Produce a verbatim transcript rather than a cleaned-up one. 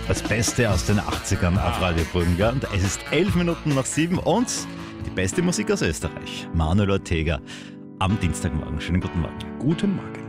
Das Beste aus den achtzigern auf Radio Burgenland. Es ist elf Minuten nach sieben und die beste Musik aus Österreich. Manuel Ortega am Dienstagmorgen. Schönen guten Morgen. Guten Morgen.